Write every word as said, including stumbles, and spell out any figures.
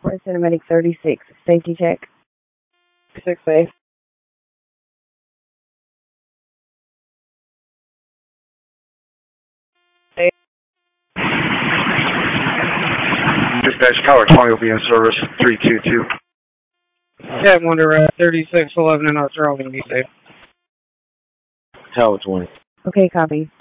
Airport Cinematic thirty-six. Safety check. Six safe. Dispatch Tower twenty will be in service. three two two. Cat Wonder Rat thirty-six eleven and Arthur will be safe. Tower twenty. Okay, copy.